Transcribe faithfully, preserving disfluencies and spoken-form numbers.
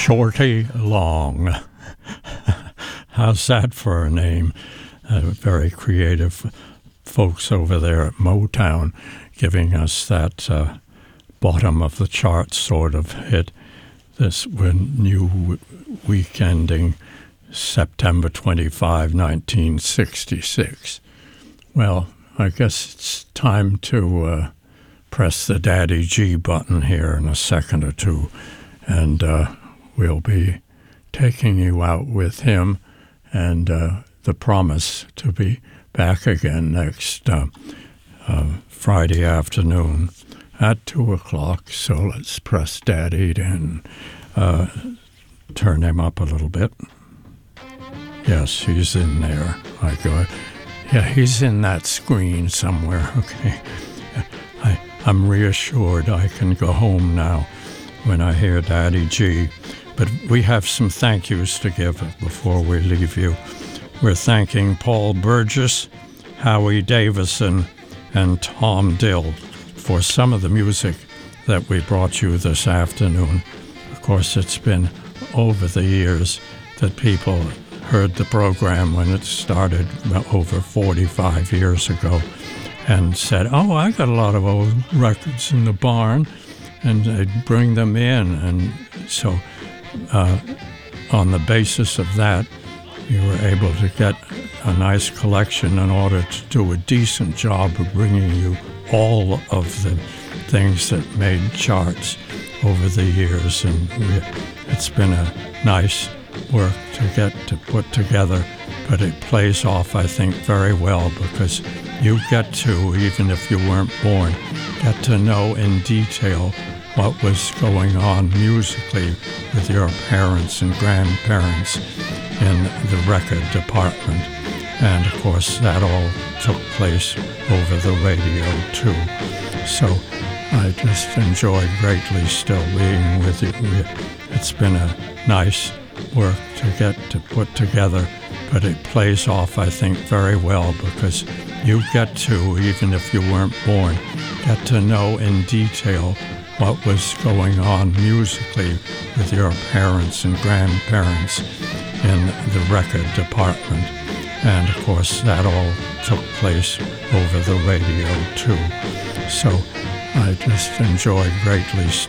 Shorty Long. How's that for a name? Uh, very creative folks over there at Motown giving us that uh, bottom of the chart sort of hit. This when new week ending September twenty-fifth, nineteen sixty-six. Well, I guess it's time to uh, press the Daddy G button here in a second or two, and uh, we'll be taking you out with him and uh, the promise to be back again next uh, uh, Friday afternoon at two o'clock. So let's press Daddy and uh, turn him up a little bit. Yes, he's in there. I go, yeah, he's in that screen somewhere. Okay, I, I'm reassured I can go home now when I hear Daddy G. But we have some thank yous to give before we leave you. We're thanking Paul Burgess, Howie Davison, and Tom Dill for some of the music that we brought you this afternoon. Of course, it's been over the years that people heard the program when it started over forty-five years ago and said, oh, I got a lot of old records in the barn, and they'd bring them in. And so uh, on the basis of that, we were able to get a nice collection in order to do a decent job of bringing you all of the things that made charts over the years. And we, it's been a nice work to get to put together, but it plays off, I think, very well because you get to, even if you weren't born, get to know in detail what was going on musically with your parents and grandparents in the record department. And of course, that all took place over the radio too. So I just enjoy greatly still being with you. It's been a nice work to get to put together, but it plays off, I think, very well because you get to, even if you weren't born, get to know in detail what was going on musically with your parents and grandparents in the record department. And of course, that all took place over the radio too. So I just enjoy greatly